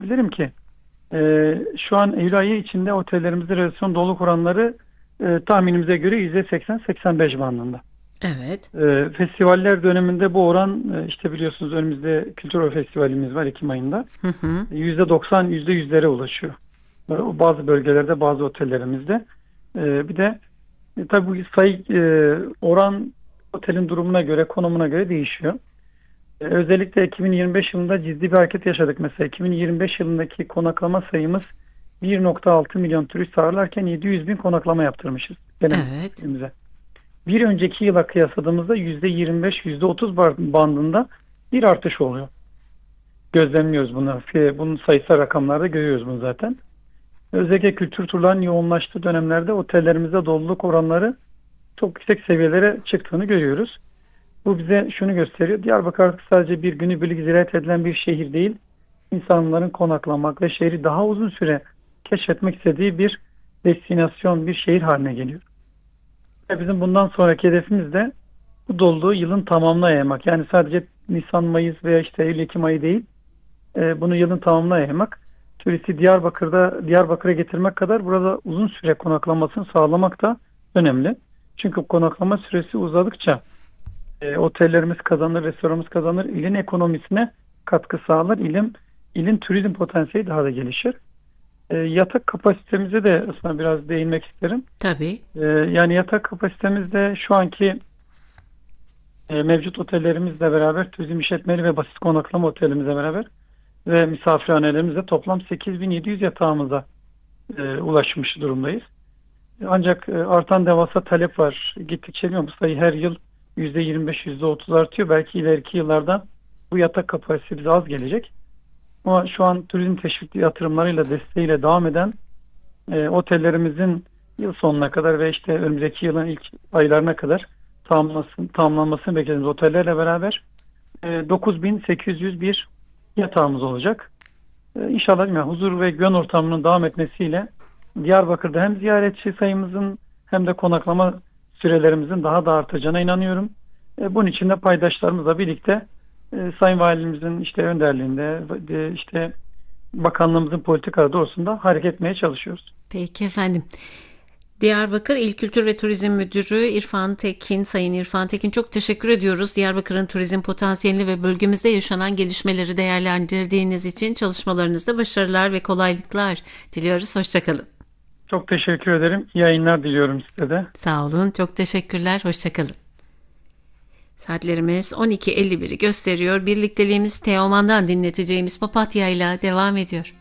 Bilirim ki şu an Eylül ayı içinde otellerimizde rezervasyon doluluk oranları tahminimize göre %80-85 bandında. Evet. Festivaller döneminde bu oran işte biliyorsunuz önümüzde Kültür Festivalimiz var Ekim ayında. Hı hı. %90, %100'lere ulaşıyor. Bazı bölgelerde, bazı otellerimizde. Bir de tabii bu sayı oran otelin durumuna göre, konumuna göre değişiyor. Özellikle 2025 yılında ciddi bir hareket yaşadık. Mesela 2025 yılındaki konaklama sayımız 1,6 milyon turist ağırlarken 700 bin konaklama yaptırmışız benim Evet. ülkemize. Bir önceki yıla kıyasladığımızda %25, %30 bandında bir artış oluyor. Gözlemliyoruz bunu. Bunun sayısal rakamlarda görüyoruz bunu zaten. Özellikle kültür turlarının yoğunlaştığı dönemlerde otellerimizde doluluk oranları çok yüksek seviyelere çıktığını görüyoruz. Bu bize şunu gösteriyor. Diyarbakır artık sadece bir günübirlik ziyaret edilen bir şehir değil. İnsanların konaklamak ve şehri daha uzun süre keşfetmek istediği bir destinasyon, bir şehir haline geliyor. Ve bizim bundan sonraki hedefimiz de bu doluluğu yılın tamamına yaymak. Yani sadece Nisan, Mayıs veya işte Eylül, Ekim ayı değil, bunu yılın tamamına yaymak. Turisti Diyarbakır'a getirmek kadar burada uzun süre konaklamasını sağlamak da önemli. Çünkü konaklama süresi uzadıkça otellerimiz kazanır, restoranımız kazanır, ilin ekonomisine katkı sağlar, ilin turizm potansiyeli daha da gelişir. Yatak kapasitemize de aslında biraz değinmek isterim. Tabii. Yani yatak kapasitemizde şu anki mevcut otellerimizle beraber turizm işletmeleri ve basit konaklama otelimizle beraber ve misafirhanelerimizle toplam 8.700 yatağımıza ulaşmış durumdayız. Ancak artan devasa talep var. Gittikçe bu sayı her yıl %25, %30 artıyor. Belki ileriki yıllarda bu yatak kapasitesi bize az gelecek. Ama şu an turizm teşvikli yatırımlarıyla, desteğiyle devam eden otellerimizin yıl sonuna kadar ve işte önümüzdeki yılın ilk aylarına kadar tamamlanmasını beklediğimiz otellerle beraber 9.801 yatağımız olacak. İnşallah yani huzur ve güven ortamının devam etmesiyle Diyarbakır'da hem ziyaretçi sayımızın hem de konaklama sürelerimizin daha da artacağına inanıyorum. Bunun için de paydaşlarımızla birlikte Sayın Valimizin işte önderliğinde işte bakanlığımızın politikaları doğrusunda hareket etmeye çalışıyoruz. Peki efendim. Diyarbakır İl Kültür ve Turizm Müdürü İrfan Tekin, Sayın İrfan Tekin, çok teşekkür ediyoruz. Diyarbakır'ın turizm potansiyelini ve bölgemizde yaşanan gelişmeleri değerlendirdiğiniz için çalışmalarınızda başarılar ve kolaylıklar diliyoruz. Hoşçakalın. Çok teşekkür ederim. İyi yayınlar diliyorum size de. Sağ olun, çok teşekkürler. Hoşçakalın. Saatlerimiz 12.51'i gösteriyor. Birlikteliğimiz Teoman'dan dinleteceğimiz Papatya ile devam ediyor.